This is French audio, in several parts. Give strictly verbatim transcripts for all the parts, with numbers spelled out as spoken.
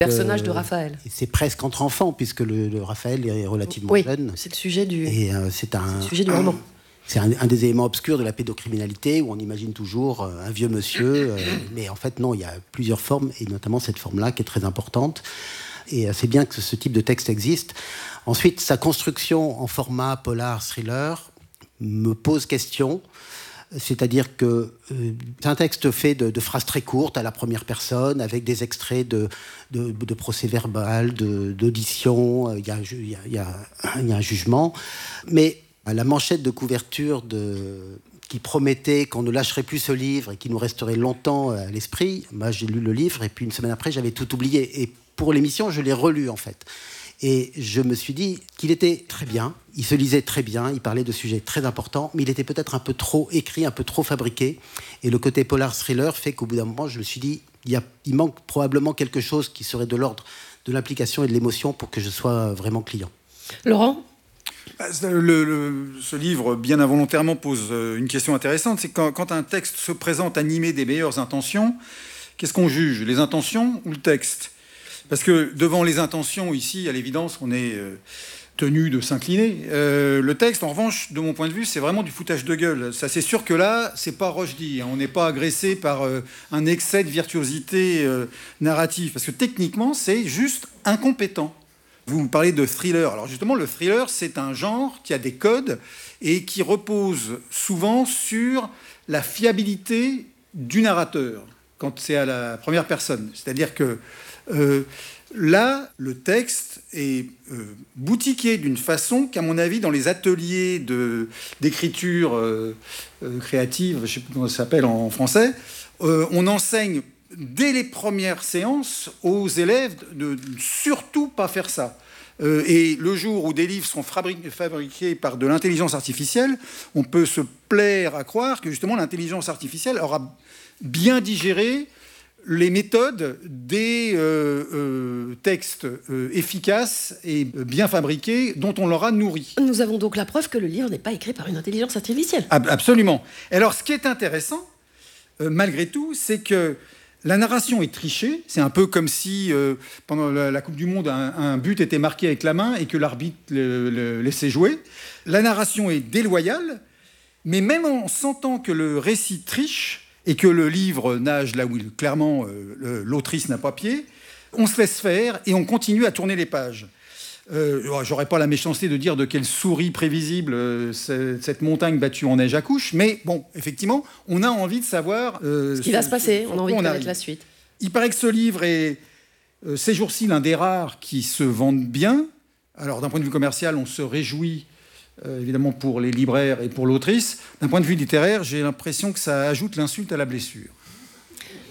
Personnage de Raphaël. C'est presque entre enfants, puisque le, le Raphaël est relativement oui, jeune. C'est le sujet du, et, euh, c'est un, c'est le sujet du roman. C'est un, un des éléments obscurs de la pédocriminalité, où on imagine toujours euh, un vieux monsieur. Euh, mais en fait, non, il y a plusieurs formes, et notamment cette forme-là qui est très importante. Et euh, c'est bien que ce type de texte existe. Ensuite, sa construction en format polar-thriller me pose question. C'est-à-dire que euh, c'est un texte fait de, de phrases très courtes à la première personne, avec des extraits de, de, de procès-verbal, de, d'audition. Il y a, il y a, il y a, il y a un jugement. Mais la manchette de couverture de, qui promettait qu'on ne lâcherait plus ce livre et qui nous resterait longtemps à l'esprit, moi j'ai lu le livre et puis une semaine après j'avais tout oublié. Et pour l'émission, je l'ai relu en fait. Et je me suis dit qu'il était très bien, il se lisait très bien, il parlait de sujets très importants, mais il était peut-être un peu trop écrit, un peu trop fabriqué. Et le côté polar-thriller fait qu'au bout d'un moment, je me suis dit, il, y a, il manque probablement quelque chose qui serait de l'ordre de l'implication et de l'émotion pour que je sois vraiment client. Laurent ? Le, le, ce livre, bien involontairement, pose une question intéressante. C'est quand, quand un texte se présente animé des meilleures intentions, qu'est-ce qu'on juge ? Les intentions ou le texte ? Parce que devant les intentions, ici, à l'évidence, on est euh, tenu de s'incliner. Euh, le texte, en revanche, de mon point de vue, c'est vraiment du foutage de gueule. Ça, c'est sûr que là, c'est pas Rochdy. Hein. On n'est pas agressé par euh, un excès de virtuosité euh, narrative. Parce que techniquement, c'est juste incompétent. Vous me parlez de thriller. Alors justement, le thriller, c'est un genre qui a des codes et qui repose souvent sur la fiabilité du narrateur quand c'est à la première personne. C'est-à-dire que Euh, là, le texte est euh, boutiqué d'une façon qu'à mon avis, dans les ateliers de, d'écriture euh, euh, créative, je ne sais plus comment ça s'appelle en français, euh, on enseigne dès les premières séances aux élèves de, de surtout pas faire ça. Euh, et le jour où des livres sont fabri- fabriqués par de l'intelligence artificielle, on peut se plaire à croire que justement l'intelligence artificielle aura bien digéré les méthodes des euh, euh, textes euh, efficaces et bien fabriqués dont on leur a nourri. Nous avons donc la preuve que le livre n'est pas écrit par une intelligence artificielle. Ab- absolument. Alors, ce qui est intéressant, euh, malgré tout, c'est que la narration est trichée. C'est un peu comme si, euh, pendant la, la Coupe du Monde, un, un but était marqué avec la main et que l'arbitre le, le laissait jouer. La narration est déloyale, mais même en sentant que le récit triche, et que le livre nage là où il, clairement euh, l'autrice n'a pas pied, on se laisse faire et on continue à tourner les pages. Euh, j'aurais pas la méchanceté de dire de quelle souris prévisible euh, cette montagne battue en neige accouche, mais bon, effectivement, on a envie de savoir euh, ce qui ce, va se passer, on a envie de connaître la suite. Il paraît que ce livre est, euh, ces jours-ci, l'un des rares qui se vendent bien. Alors, d'un point de vue commercial, on se réjouit Euh, évidemment pour les libraires et pour l'autrice. D'un point de vue littéraire, j'ai l'impression que ça ajoute l'insulte à la blessure. Patricia ?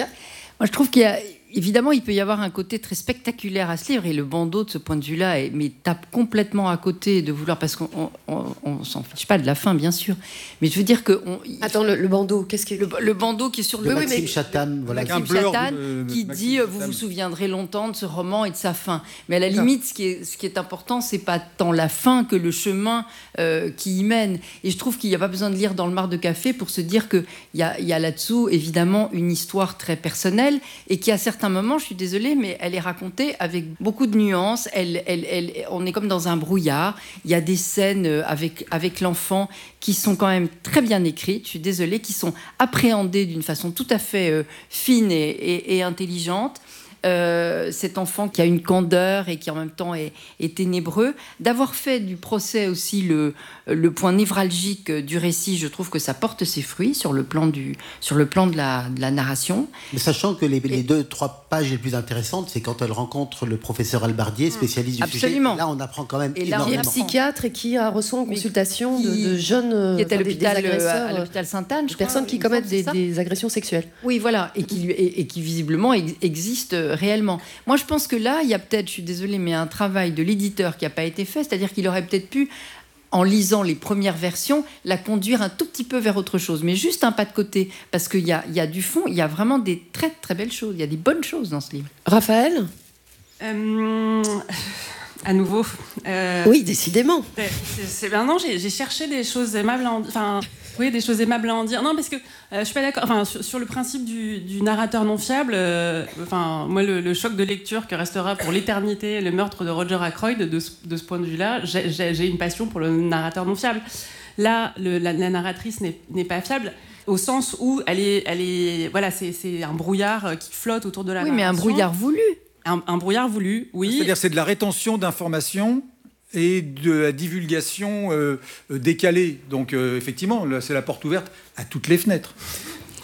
Moi, je trouve qu'il y a... Évidemment, il peut y avoir un côté très spectaculaire à ce livre, et le bandeau, de ce point de vue-là, est, mais tape complètement à côté de vouloir... Parce qu'on on, on s'en fiche pas de la fin, bien sûr. Mais je veux dire que... On, Attends, le, le bandeau, qu'est-ce qui est... Le, le bandeau qui est sur le... De oui, Maxime mais... Chatham, voilà. Maxime Chatham, de, qui Maxime dit Chatham. Vous vous souviendrez longtemps de ce roman et de sa fin. Mais à la limite, ce qui est, ce qui est important, c'est pas tant la fin que le chemin euh, qui y mène. Et je trouve qu'il n'y a pas besoin de lire dans le Mar de Café pour se dire qu'il y a, y a là-dessous, évidemment, une histoire très personnelle et qui, à certains moments, je suis désolée, mais elle est racontée avec beaucoup de nuances. Elle, elle, elle, on est comme dans un brouillard. Il y a des scènes avec, avec l'enfant qui sont quand même très bien écrites, je suis désolée, qui sont appréhendées d'une façon tout à fait euh, fine et, et, et intelligente. Euh, cet enfant qui a une candeur et qui en même temps est, est ténébreux, d'avoir fait du procès aussi le, le point névralgique du récit, je trouve que ça porte ses fruits sur le plan, du, sur le plan de, la, de la narration. Mais sachant que les, et... les deux, trois pages les plus intéressantes, c'est quand elle rencontre le professeur Albardier, spécialiste du sujet. Là, on apprend quand même et énormément. Qui est psychiatre et qui a reçu en consultation qui, de, de jeunes qui est à enfin, l'hôpital, des, des agresseurs, à l'hôpital Sainte-Anne, je personnes crois, qui commettent des, des agressions sexuelles. Oui, voilà, et qui, et, et qui visiblement ex- existent réellement. Moi, je pense que là, il y a peut-être, je suis désolée, mais un travail de l'éditeur qui n'a pas été fait, c'est-à-dire qu'il aurait peut-être pu, en lisant les premières versions, la conduire un tout petit peu vers autre chose, mais juste un pas de côté, parce qu'il y a, il y a du fond, il y a vraiment des très très belles choses, il y a des bonnes choses dans ce livre. Raphaël ? euh, À nouveau. Euh, oui, décidément. C'est, c'est, c'est, ben non, j'ai, j'ai cherché des choses aimables. En, enfin, Oui, des choses aimables à en dire. Non, parce que euh, je suis pas d'accord. Enfin, sur, sur le principe du, du narrateur non fiable, euh, enfin, moi, le, le choc de lecture que restera pour l'éternité le meurtre de Roger Ackroyd, de ce, de ce point de vue-là, j'ai, j'ai, j'ai une passion pour le narrateur non fiable. Là, le, la, la narratrice n'est, n'est pas fiable au sens où elle est, elle est, voilà, c'est, c'est un brouillard qui flotte autour de la oui, narration. Oui, mais un brouillard voulu. Un, un brouillard voulu, oui. C'est-à-dire c'est de la rétention d'informations et de la divulgation euh, décalée. Donc, euh, effectivement, là, c'est la porte ouverte à toutes les fenêtres. Raphaël ?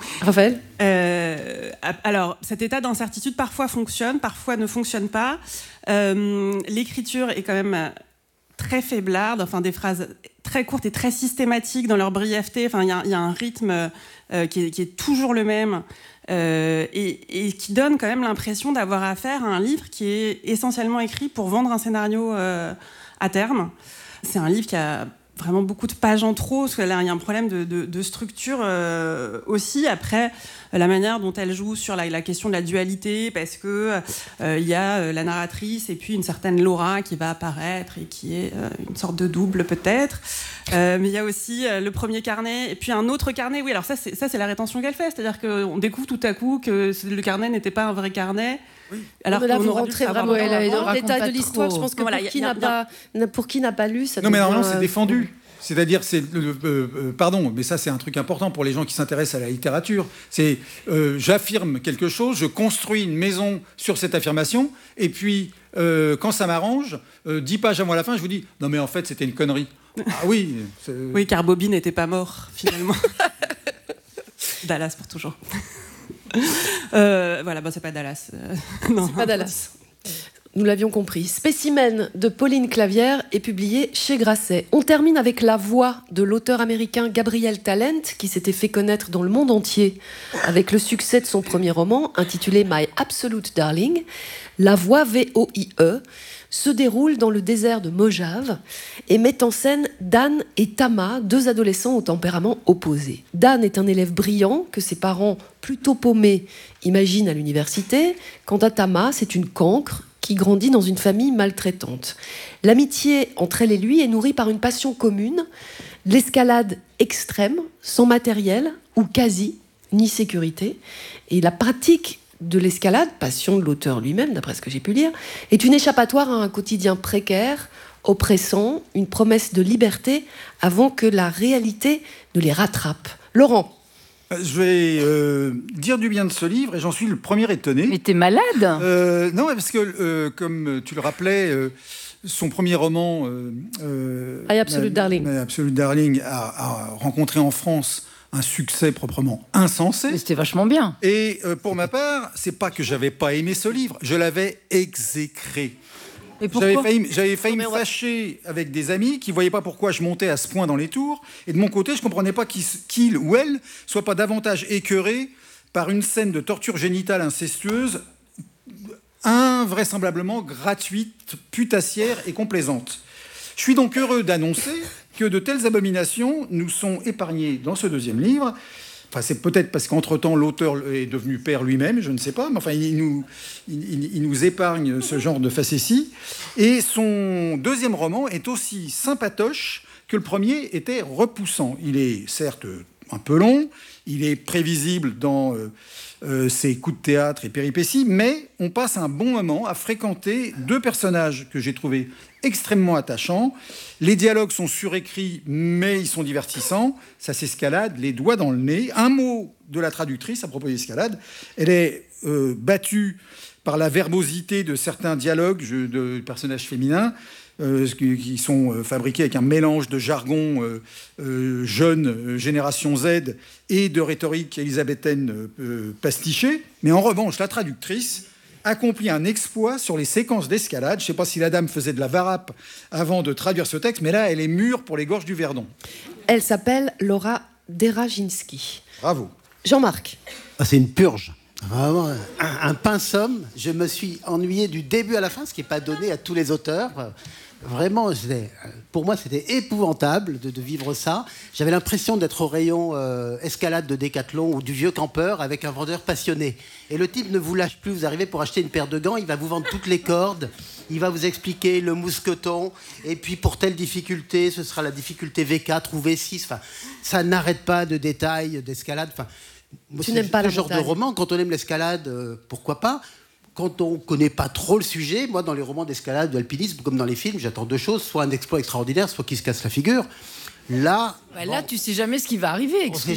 euh, Alors, cet état d'incertitude parfois fonctionne, parfois ne fonctionne pas. Euh, l'écriture est quand même très faiblarde, enfin, des phrases très courtes et très systématiques dans leur brièveté. Enfin, il y, y a un rythme euh, qui, est, qui est toujours le même. Euh, et, et qui donne quand même l'impression d'avoir affaire à un livre qui est essentiellement écrit pour vendre un scénario euh, à terme. C'est un livre qui a vraiment beaucoup de pages en trop, parce qu'il y a un problème de, de, de structure euh, aussi. Après, la manière dont elle joue sur la, la question de la dualité, parce que euh, il y a euh, la narratrice et puis une certaine Laura qui va apparaître et qui est euh, une sorte de double peut-être. Euh, mais il y a aussi euh, le premier carnet et puis un autre carnet. Oui, alors ça c'est, ça, c'est la rétention qu'elle fait, c'est-à-dire qu'on découvre tout à coup que le carnet n'était pas un vrai carnet. Oui. Alors que là, vous rentrez vraiment ouais, là, dans le détail de l'histoire. Je pense que voilà, pour, y a, qui y a, n'a y a... pas, pour qui n'a pas lu, ça non, mais normalement, euh... c'est défendu. C'est-à-dire, c'est, euh, euh, pardon, mais ça, c'est un truc important pour les gens qui s'intéressent à la littérature. C'est, euh, j'affirme quelque chose, je construis une maison sur cette affirmation, et puis, euh, quand ça m'arrange, euh, dix pages à moi à la fin, je vous dis, non, mais en fait, c'était une connerie. Ah oui. C'est... Oui, car Bobby n'était pas mort, finalement. Dallas pour toujours. Euh, voilà, bon, c'est pas Dallas. Euh, non. C'est pas Dallas. Nous l'avions compris. Spécimen de Pauline Clavière est publié chez Grasset. On termine avec la voix de l'auteur américain Gabriel Talent, qui s'était fait connaître dans le monde entier avec le succès de son premier roman, intitulé My Absolute Darling. La voix, V O I E, se déroule dans le désert de Mojave et met en scène Dan et Tama, deux adolescents au tempérament opposé. Dan est un élève brillant que ses parents, plutôt paumés, imaginent à l'université. Quant à Tama, c'est une cancre qui grandit dans une famille maltraitante. L'amitié entre elle et lui est nourrie par une passion commune, l'escalade extrême, sans matériel ou quasi, ni sécurité. Et la pratique de l'escalade, passion de l'auteur lui-même, d'après ce que j'ai pu lire, est une échappatoire à un quotidien précaire, oppressant, une promesse de liberté avant que la réalité ne les rattrape. Laurent. Je vais euh, dire du bien de ce livre et j'en suis le premier étonné. Mais t'es malade euh, Non, parce que, euh, comme tu le rappelais, euh, son premier roman, euh, euh, My Absolute Darling, My Absolute Darling a, a rencontré en France un succès proprement insensé. Mais c'était vachement bien. Et euh, pour ma part, c'est pas que j'avais pas aimé ce livre, je l'avais exécré. Et pourquoi ? J'avais failli, j'avais failli me fâcher avec des amis qui ne voyaient pas pourquoi je montais à ce point dans les tours. Et de mon côté, je ne comprenais pas qu'il, qu'il ou elle soit pas davantage écœuré par une scène de torture génitale incestueuse invraisemblablement gratuite, putassière et complaisante. Je suis donc heureux d'annoncer que de telles abominations nous sont épargnées dans ce deuxième livre. Enfin, c'est peut-être parce qu'entre-temps, l'auteur est devenu père lui-même, je ne sais pas, mais enfin, il nous, il, il nous épargne ce genre de facéties. Et son deuxième roman est aussi sympatoche que le premier était repoussant. Il est certes un peu long, il est prévisible dans euh, euh, ses coups de théâtre et péripéties, mais on passe un bon moment à fréquenter deux personnages que j'ai trouvés extrêmement attachants. Les dialogues sont surécrits, mais ils sont divertissants. Ça s'escalade, les doigts dans le nez. Un mot de la traductrice à propos d'escalade. Elle est euh, battue par la verbosité de certains dialogues de personnages féminins euh, qui sont euh, fabriqués avec un mélange de jargon euh, euh, jeune, euh, génération Z, et de rhétorique élisabéthaine euh, pastichée. Mais en revanche, la traductrice accomplit un exploit sur les séquences d'escalade. Je ne sais pas si la dame faisait de la varap avant de traduire ce texte, mais là, elle est mûre pour les gorges du Verdon. Elle s'appelle Laura Deraginski. Bravo. Jean-Marc. Ah, c'est une purge. Vraiment, un, un pinsomme. Je me suis ennuyé du début à la fin, ce qui n'est pas donné à tous les auteurs. Vraiment, pour moi, c'était épouvantable de, de vivre ça. J'avais l'impression d'être au rayon euh, escalade de Décathlon ou du vieux campeur avec un vendeur passionné. Et le type ne vous lâche plus. Vous arrivez pour acheter une paire de gants, il va vous vendre toutes les cordes. il va vous expliquer le mousqueton, et puis pour telle difficulté, ce sera la difficulté V quatre ou V six. Enfin, ça n'arrête pas de détails, d'escalade. Enfin, moi, tu n'aimes pas ce la genre montagne. de roman, quand on aime l'escalade, euh, pourquoi pas. Quand on ne connaît pas trop le sujet, moi, dans les romans d'escalade, d'alpinisme, comme dans les films, j'attends deux choses, soit un exploit extraordinaire, soit qu'il se casse la figure. Là, Bah là, bon, tu sais jamais ce qui va arriver.